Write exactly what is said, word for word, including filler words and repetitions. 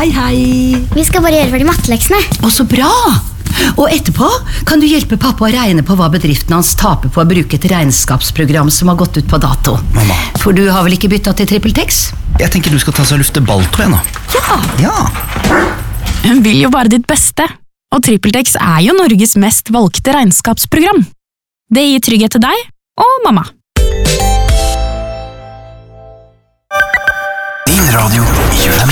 Hei, hei. Vi skal bare gjøre ferdig matteleksene. Å, så bra. Og etterpå kan du hjelpe pappa å regne på hva bedriften hans taper på å bruke et regnskapsprogram som har gått ut på dato. Mamma. For du har vel ikke byttet til TrippelTex? Jeg tenker du skal ta seg og lufte balltå igjen da. Ja. Ja. Hun vil jo bare ditt beste, og TrippelTex er jo Norges mest valgte regnskapsprogram. Det gir trygghet til deg og mamma. Din radio i tjuefem